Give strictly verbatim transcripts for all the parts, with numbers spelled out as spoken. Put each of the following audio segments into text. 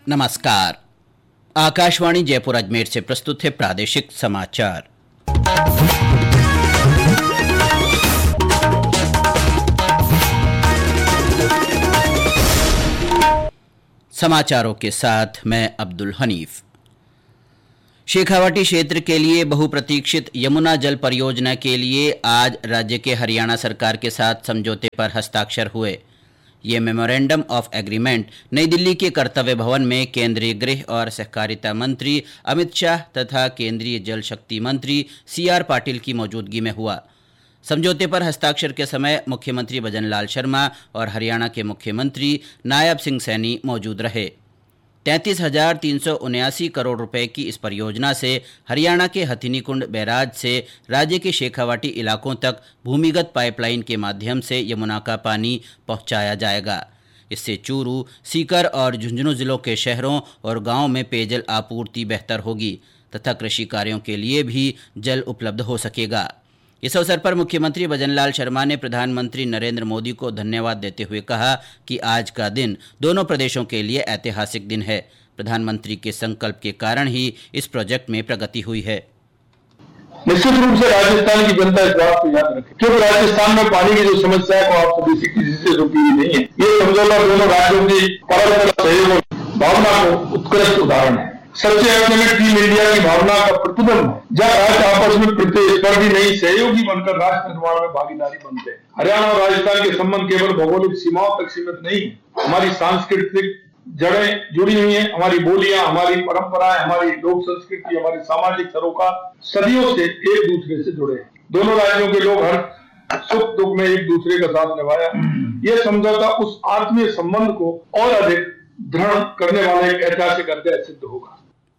नमस्कार। आकाशवाणी जयपुर अजमेर से प्रस्तुत है प्रादेशिक समाचार। समाचारों के साथ मैं अब्दुल हनीफ। शेखावाटी क्षेत्र के लिए बहुप्रतीक्षित यमुना जल परियोजना के लिए आज राज्य के हरियाणा सरकार के साथ समझौते पर हस्ताक्षर हुए। ये मेमोरेंडम ऑफ एग्रीमेंट नई दिल्ली के कर्तव्य भवन में केंद्रीय गृह और सहकारिता मंत्री अमित शाह तथा केंद्रीय जल शक्ति मंत्री सी आर पाटिल की मौजूदगी में हुआ। समझौते पर हस्ताक्षर के समय मुख्यमंत्री भजन लाल शर्मा और हरियाणा के मुख्यमंत्री नायब सिंह सैनी मौजूद रहे। तैंतीस हजार तीन सौ उन्यासी करोड़ रुपए की इस परियोजना से हरियाणा के हथिनीकुंड बैराज से राज्य के शेखावाटी इलाकों तक भूमिगत पाइपलाइन के माध्यम से यमुना का पानी पहुंचाया जाएगा। इससे चूरू, सीकर और झुंझुनू जिलों के शहरों और गांवों में पेयजल आपूर्ति बेहतर होगी तथा कृषि कार्यों के लिए भी जल उपलब्ध हो सकेगा। इस अवसर पर मुख्यमंत्री भजनलाल शर्मा ने प्रधानमंत्री नरेंद्र मोदी को धन्यवाद देते हुए कहा कि आज का दिन दोनों प्रदेशों के लिए ऐतिहासिक दिन है। प्रधानमंत्री के संकल्प के कारण ही इस प्रोजेक्ट में प्रगति हुई है। निश्चित रूप से राजस्थान की जनता इस बात को याद रखे क्योंकि राजस्थान में पानी की जो समस्या है वो आप सभी से किसी से रुकी हुई नहीं है। ये समझौता दोनों राज्यों की परस्पर सहयोग भावना को उत्कृष्ट उदाहरण है। सबसे अपने में टीम इंडिया की भावना का प्रतिबिंब है, जहाँ राज्य आपस में प्रतिस्पर्धी नहीं सहयोगी बनकर राष्ट्र निर्माण में भागीदारी बनते हैं। हरियाणा और राजस्थान के संबंध केवल भौगोलिक सीमाओं तक सीमित नहीं है, हमारी सांस्कृतिक जड़ें जुड़ी हुई हैं, हमारी बोलियां, हमारी परंपराएं, हमारी लोक संस्कृति, हमारी सामाजिक सरोकार सदियों से एक दूसरे से जुड़े हैं। दोनों राज्यों के लोग हर सुख दुख में एक दूसरे का साथ निभाया। यह समझौता उस आत्मीय संबंध को और अधिक दृढ़ करने वाला एक ऐतिहासिक अध्याय सिद्ध होगा।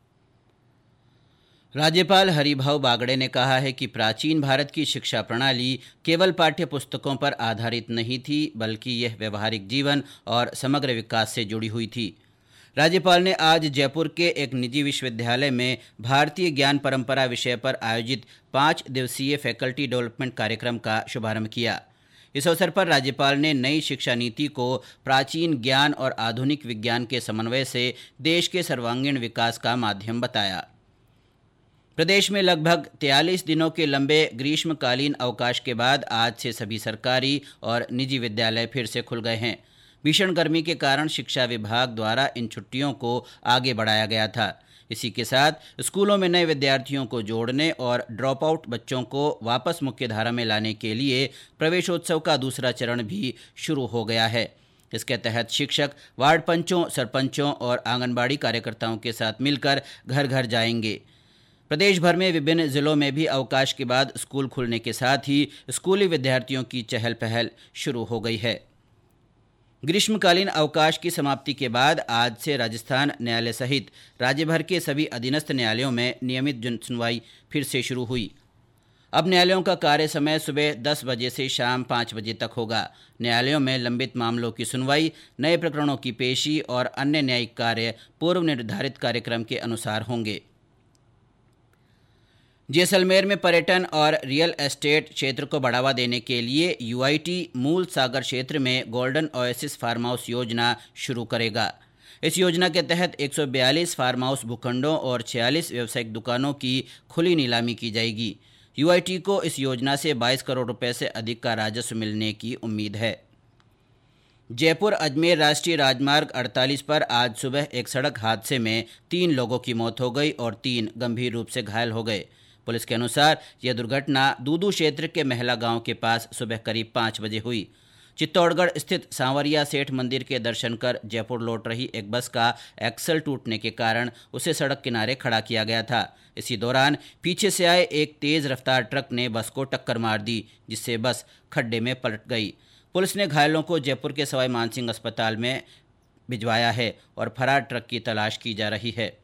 राज्यपाल हरिभाऊ बागड़े ने कहा है कि प्राचीन भारत की शिक्षा प्रणाली केवल पाठ्य पुस्तकों पर आधारित नहीं थी, बल्कि यह व्यवहारिक जीवन और समग्र विकास से जुड़ी हुई थी। राज्यपाल ने आज जयपुर के एक निजी विश्वविद्यालय में भारतीय ज्ञान परंपरा विषय पर आयोजित पाँच दिवसीय फैकल्टी डेवलपमेंट कार्यक्रम का शुभारंभ किया। इस अवसर पर राज्यपाल ने नई शिक्षा नीति को प्राचीन ज्ञान और आधुनिक विज्ञान के समन्वय से देश के सर्वांगीण विकास का माध्यम बताया। प्रदेश में लगभग तैंतालीस दिनों के लंबे ग्रीष्मकालीन अवकाश के बाद आज से सभी सरकारी और निजी विद्यालय फिर से खुल गए हैं। भीषण गर्मी के कारण शिक्षा विभाग द्वारा इन छुट्टियों को आगे बढ़ाया गया था। इसी के साथ स्कूलों में नए विद्यार्थियों को जोड़ने और ड्रॉप आउट बच्चों को वापस मुख्यधारा में लाने के लिए प्रवेशोत्सव का दूसरा चरण भी शुरू हो गया है। इसके तहत शिक्षक वार्ड पंचों, सरपंचों और आंगनबाड़ी कार्यकर्ताओं के साथ मिलकर घर घर जाएंगे। प्रदेश भर में विभिन्न जिलों में भी अवकाश के बाद स्कूल खुलने के साथ ही स्कूली विद्यार्थियों की चहल पहल शुरू हो गई है। ग्रीष्मकालीन अवकाश की समाप्ति के बाद आज से राजस्थान न्यायालय सहित राज्य भर के सभी अधीनस्थ न्यायालयों में नियमित जन सुनवाई फिर से शुरू हुई। अब न्यायालयों का कार्य समय सुबह दस बजे से शाम पाँच बजे तक होगा। न्यायालयों में लंबित मामलों की सुनवाई, नए प्रकरणों की पेशी और अन्य न्यायिक कार्य पूर्व निर्धारित कार्यक्रम के अनुसार होंगे। जैसलमेर में पर्यटन और रियल एस्टेट क्षेत्र को बढ़ावा देने के लिए यू आई टी मूल सागर क्षेत्र में गोल्डन ओएसिस फार्म हाउस योजना शुरू करेगा। इस योजना के तहत एक सौ बयालीस फार्म हाउस भूखंडों और छियालीस व्यावसायिक दुकानों की खुली नीलामी की जाएगी। यू आई टी को इस योजना से बाईस करोड़ रुपए से अधिक का राजस्व मिलने की उम्मीद है। जयपुर अजमेर राष्ट्रीय राजमार्ग अड़तालीस पर आज सुबह एक सड़क हादसे में तीन लोगों की मौत हो गई और तीन गंभीर रूप से घायल हो गए। पुलिस के अनुसार यह दुर्घटना दूदू क्षेत्र के महला गांव के पास सुबह करीब पाँच बजे हुई। चित्तौड़गढ़ स्थित सांवरिया सेठ मंदिर के दर्शन कर जयपुर लौट रही एक बस का एक्सल टूटने के कारण उसे सड़क किनारे खड़ा किया गया था। इसी दौरान पीछे से आए एक तेज रफ्तार ट्रक ने बस को टक्कर मार दी, जिससे बस खड्डे में पलट गई। पुलिस ने घायलों को जयपुर के सवाई मानसिंह अस्पताल में भिजवाया है और फरार ट्रक की तलाश की जा रही है।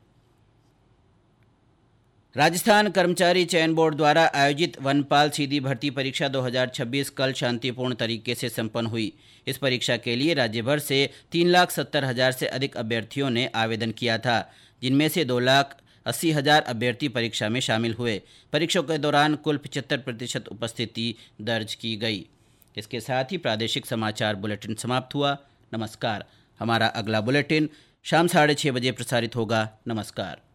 राजस्थान कर्मचारी चयन बोर्ड द्वारा आयोजित वनपाल सीधी भर्ती परीक्षा दो हज़ार छब्बीस कल शांतिपूर्ण तरीके से संपन्न हुई। इस परीक्षा के लिए राज्य भर से तीन लाख सत्तर हजार से अधिक अभ्यर्थियों ने आवेदन किया था, जिनमें से दो लाख अस्सी हजार अभ्यर्थी परीक्षा में शामिल हुए। परीक्षा के दौरान कुल पचहत्तर प्रतिशत उपस्थिति दर्ज की गई। इसके साथ ही प्रादेशिक समाचार बुलेटिन समाप्त हुआ। नमस्कार। हमारा अगला बुलेटिन शाम साढ़े छः बजे प्रसारित होगा। नमस्कार।